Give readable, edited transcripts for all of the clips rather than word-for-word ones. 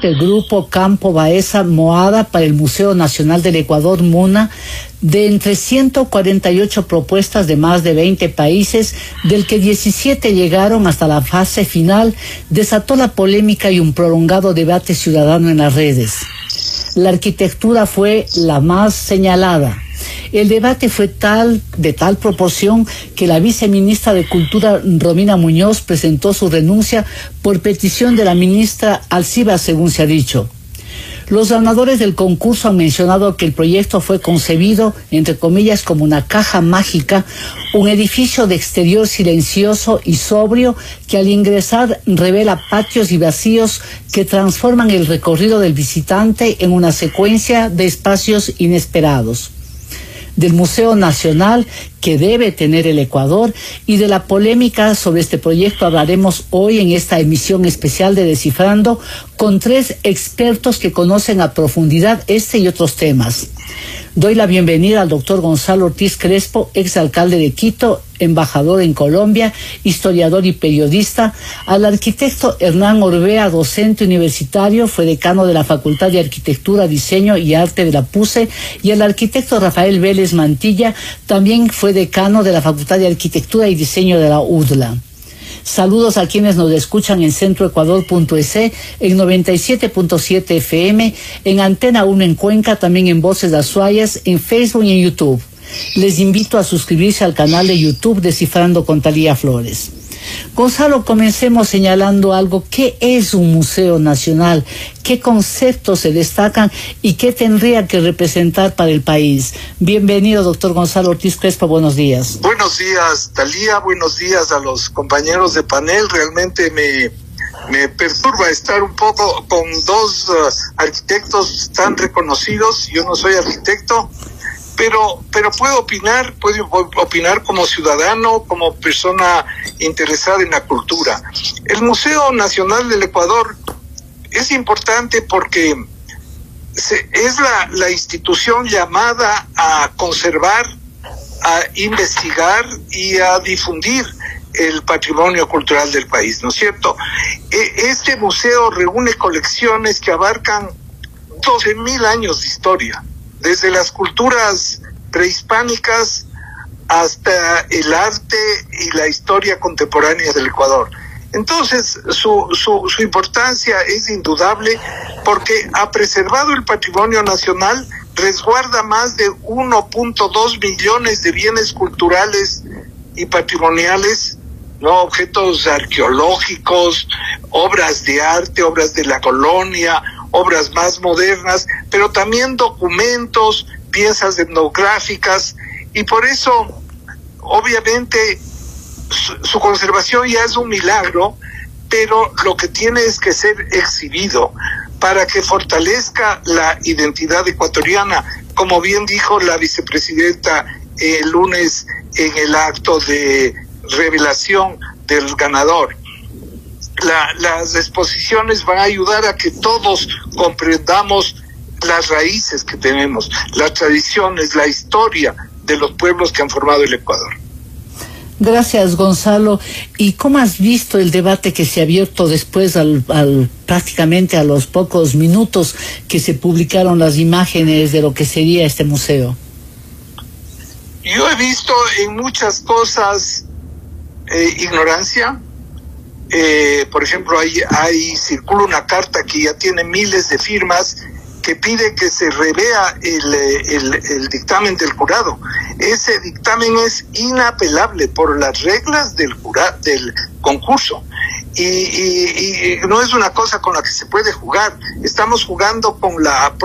del Grupo Campo Baeza Moada para el Museo Nacional del Ecuador, MUNA, de entre 148 propuestas de más de 20 países, del que 17 llegaron hasta la fase final, desató la polémica y un prolongado debate ciudadano en las redes. La arquitectura fue la más señalada. El debate fue de tal proporción que la viceministra de Cultura, Romina Muñoz, presentó su renuncia por petición de la ministra Alciba, según se ha dicho. Los ganadores del concurso han mencionado que el proyecto fue concebido, entre comillas, como una caja mágica, un edificio de exterior silencioso y sobrio que al ingresar revela patios y vacíos que transforman el recorrido del visitante en una secuencia de espacios inesperados. Del Museo Nacional que debe tener el Ecuador y de la polémica sobre este proyecto hablaremos hoy en esta emisión especial de Descifrando con 3 expertos que conocen a profundidad este y otros temas. Doy la bienvenida al doctor Gonzalo Ortiz Crespo, exalcalde de Quito, embajador en Colombia, historiador y periodista, al arquitecto Hernán Orbea, docente universitario, fue decano de la Facultad de Arquitectura, Diseño y Arte de la PUCE, y al arquitecto Rafael Vélez Mantilla, también fue decano de la Facultad de Arquitectura y Diseño de la UDLA. Saludos a quienes nos escuchan en centroecuador.es, en 97.7 FM, en Antena 1 en Cuenca, también en Voces de Azuayas, en Facebook y en YouTube. Les invito a suscribirse al canal de YouTube Descifrando con Talía Flores. Gonzalo, comencemos señalando algo. ¿Qué es un museo nacional? ¿Qué conceptos se destacan y qué tendría que representar para el país? Bienvenido, doctor Gonzalo Ortiz Crespo, buenos días. Buenos días, Talía, buenos días a los compañeros de panel. Realmente me perturba estar un poco con 2 arquitectos tan reconocidos. Yo no soy arquitecto, pero puedo opinar como ciudadano, como persona interesada en la cultura. El Museo Nacional del Ecuador es importante porque es la institución llamada a conservar, a investigar y a difundir el patrimonio cultural del país, ¿no es cierto? Este museo reúne colecciones que abarcan 12.000 años de historia, desde las culturas prehispánicas hasta el arte y la historia contemporánea del Ecuador. Entonces, su importancia es indudable porque ha preservado el patrimonio nacional, resguarda más de 1.2 millones de bienes culturales y patrimoniales, ¿no? Objetos arqueológicos, obras de arte, obras de la colonia, obras más modernas, pero también documentos, piezas etnográficas, y por eso, obviamente, su conservación ya es un milagro, pero lo que tiene es que ser exhibido para que fortalezca la identidad ecuatoriana, como bien dijo la vicepresidenta el lunes en el acto de revelación del ganador. Las exposiciones van a ayudar a que todos comprendamos las raíces que tenemos, las tradiciones, la historia de los pueblos que han formado el Ecuador. Gracias, Gonzalo. ¿Y cómo has visto el debate que se ha abierto después, prácticamente a los pocos minutos que se publicaron las imágenes de lo que sería este museo? Yo he visto en muchas cosas ignorancia. Por ejemplo, circula una carta que ya tiene miles de firmas que pide que se revea el dictamen del jurado. Ese dictamen es inapelable por las reglas del concurso. Y no es una cosa con la que se puede jugar. Estamos jugando con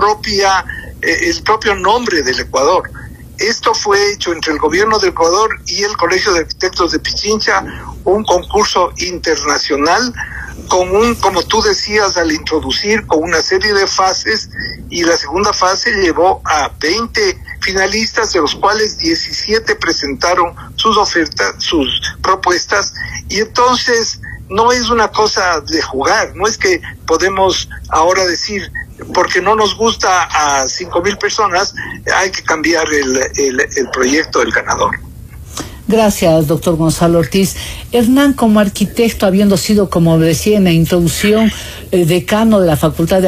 el propio nombre del Ecuador. Esto fue hecho entre el gobierno del Ecuador y el Colegio de Arquitectos de Pichincha, un concurso internacional como tú decías al introducir, con una serie de fases, y la segunda fase llevó a 20 finalistas, de los cuales 17 presentaron sus ofertas, sus propuestas, y entonces no es una cosa de jugar, no es que podemos ahora decir, porque no nos gusta a 5,000 personas, hay que cambiar el proyecto del ganador. Gracias, doctor Gonzalo Ortiz. Hernán, como arquitecto, habiendo sido, como decía en la introducción, decano de la Facultad de